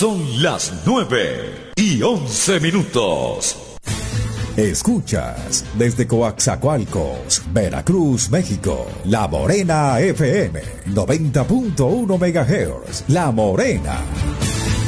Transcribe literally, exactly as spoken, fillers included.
Son las nueve y once minutos. Escuchas desde Coaxacualcos, Veracruz, México, La Morena F M, noventa punto uno megahertz. La Morena.